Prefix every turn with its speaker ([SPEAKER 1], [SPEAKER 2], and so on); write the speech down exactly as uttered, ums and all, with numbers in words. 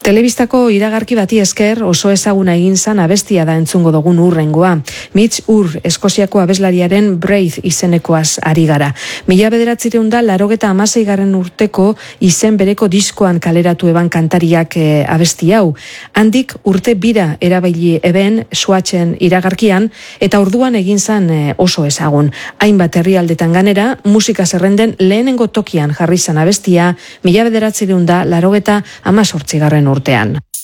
[SPEAKER 1] Telebistako iragarki bati esker oso ezaguna egin zan abestia da entzungo dugun urrengoa. Mitch Ur, Eskoziako abeslariaren Brave izenekoaz ari gara. Mila bederatzireun da larogeta amaseigarren urteko izen bereko diskoan kaleratu eban kantariak e, abesti hau. Handik urte bira erabaili eben Swatchen iragarkian eta orduan egin zan e, oso ezagun. Hainbat herrialdetan ganera, musika zerrenden lehenengo tokian jarri zan abestia, mila bederatzireun da larogeta amazortzigarren urtean.